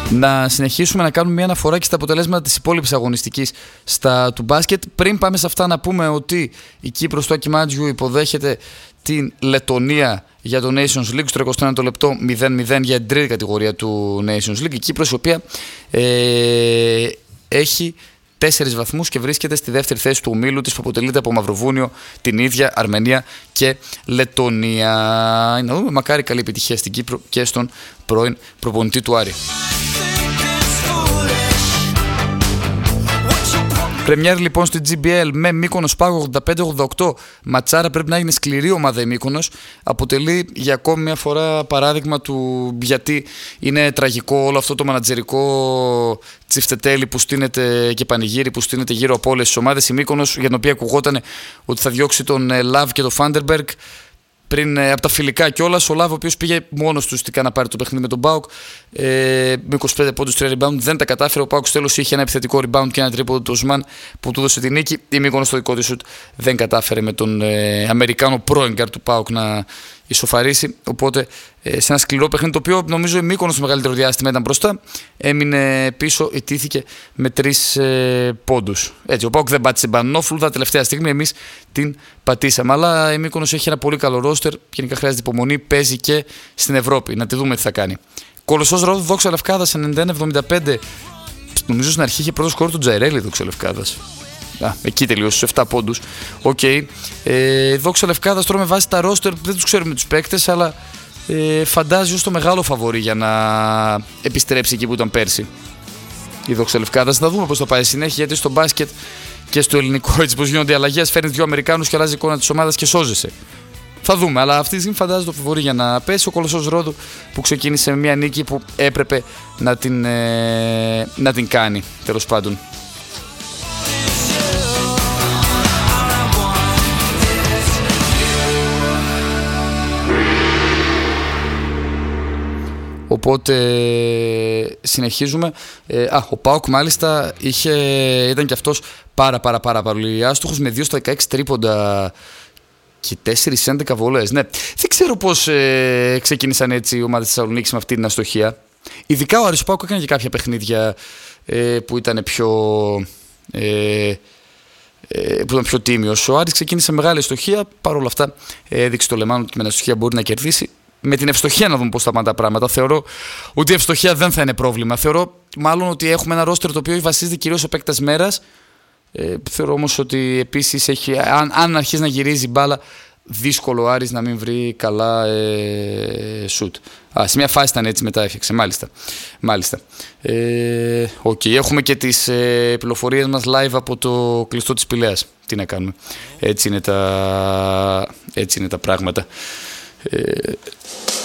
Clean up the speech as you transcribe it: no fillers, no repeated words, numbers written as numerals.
Να συνεχίσουμε να κάνουμε μια αναφορά και στα αποτελέσματα της υπόλοιπης αγωνιστικής του μπάσκετ. Πριν πάμε σε αυτά, να πούμε ότι η Κύπρος στο Ακιμάτζιου υποδέχεται την Λετονία για το Nations League στο 29ο λεπτό 0-0 για την τρίτη κατηγορία του Nations League. Η Κύπρος, η οποία έχει 4 βαθμούς και βρίσκεται στη δεύτερη θέση του ομίλου της, που αποτελείται από Μαυροβούνιο, την ίδια, Αρμενία και Λετονία. Να δούμε, μακάρι καλή επιτυχία στην Κύπρο και στον πρώην προπονητή του Άρη. Πρεμιέρ λοιπόν στη GBL με Μύκονος Πάγο 85-88. Ματσάρα, πρέπει να γίνει σκληρή ομάδα η Μύκονος. Αποτελεί για ακόμη μια φορά παράδειγμα του γιατί είναι τραγικό όλο αυτό το μανατζερικό τσιφτετέλι που στείνεται και πανηγύρι που στείνεται γύρω από όλες τις ομάδες. Η Μύκονος, για την οποία ακουγόταν ότι θα διώξει τον Λαβ και τον Φάντερμπεργκ πριν από τα φιλικά κιόλας. Ο Λαβ, ο οποίος πήγε μόνος του στην να πάρει το παιχνίδι με τον Πάουκ, με 25 πόντους, 3 rebound, δεν τα κατάφερε. Ο Πάουκ στο τέλος είχε ένα επιθετικό rebound και ένα τρίποντο του Οσμάν που του έδωσε την νίκη. Η Μύκονος στο δικό της σουτ δεν κατάφερε με τον Αμερικάνο πρώην γκάρ του Πάουκ να ισοφαρίσει. Οπότε σε ένα σκληρό παιχνίδι, το οποίο νομίζω η Μύκονος στο μεγαλύτερο διάστημα ήταν μπροστά, έμεινε πίσω, ιτήθηκε με 3 πόντους. Έτσι, ο Πάουκ δεν πάτησε μπανόφλουδα τελευταία στιγμή, εμείς την πατήσαμε. Αλλά η Μύκονος έχει ένα πολύ καλό ρόστερ, γενικά χρειάζεται υπομονή, παίζει και στην Ευρώπη. Να τη δούμε τι θα κάνει. Κολοσσός Ρόδου, Δόξα Λευκάδας 91-75. Νομίζω στην αρχή είχε πρώτο σκορ του Τζαϊρέλη, Δόξα Λευκάδας. Εκεί τελείωσε στους 7 πόντους. Οκ. Δόξα Λευκάδας τώρα με βάση τα ρόστερ, δεν τους ξέρουμε τους παίκτες, αλλά φαντάζει ως το μεγάλο φαβορί για να επιστρέψει εκεί που ήταν πέρσι η Δόξα Λευκάδας. Να δούμε πώς θα πάει συνέχεια, γιατί στο μπάσκετ και στο ελληνικό, έτσι πως γίνονται αλλαγές, φέρνει 2 Αμερικάνους και αλλάζει εικόνα της ομάδας και σώζεσαι. Θα δούμε, αλλά αυτή τη στιγμή φαντάζει το φαβορί για να πέσει. Ο Κολοσσός Ρόδου που ξεκίνησε με μια νίκη που έπρεπε να την κάνει, τέλος πάντων. Οπότε συνεχίζουμε. Ο ΠΑΟΚ μάλιστα ήταν και αυτός πάρα πολύ άστοχος, με 2 στα 16 τρίποντα και 4 11 βολές. Ναι, δεν ξέρω πώς ξεκίνησαν έτσι οι ομάδες της Θεσσαλονίκης με αυτή την αστοχία. Ειδικά ο Άρης, ο ΠΑΟΚ έκανε και κάποια παιχνίδια που ήταν πιο τίμιος. Ο Άρης ξεκίνησε μεγάλη αστοχία, παρόλα αυτά έδειξε το Λεμάνο ότι με την αστοχία μπορεί να κερδίσει. Με την ευστοχία να δούμε πώς θα πάνε τα πράγματα. Θεωρώ ότι η ευστοχία δεν θα είναι πρόβλημα. Θεωρώ μάλλον ότι έχουμε ένα ρόστερ το οποίο βασίζεται κυρίως σε παίκτες μέρας. Θεωρώ όμως ότι επίσης αν αρχίσει να γυρίζει μπάλα, δύσκολο ο Άρης να μην βρει καλά σουτ. Σε μια φάση ήταν έτσι, μετά έφτιαξε. Μάλιστα. Έχουμε και τις πληροφορίες μας live από το κλειστό της Πηλαίας. Τι να κάνουμε. Έτσι είναι τα πράγματα.